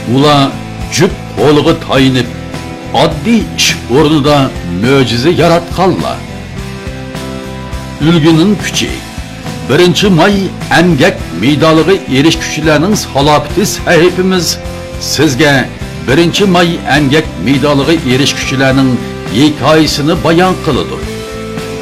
Ular jup qo'liga tayinib, oddiy ish o'rnida mo'jiza yaratganlar. Ulguning kuchi 1-may emgak medaliga erishuvchilarning salohiyati sahifamiz sizga 1-may emgak medaliga erishuvchilarning hikoyasini bayon qiladi.